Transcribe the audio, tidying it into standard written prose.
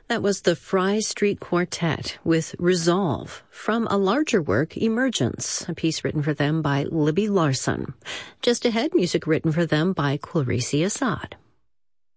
That was the Fry Street Quartet with Resolve from a larger work, Emergence, a piece written for them by Libby Larson. Just ahead, music written for them by Clarice Assad.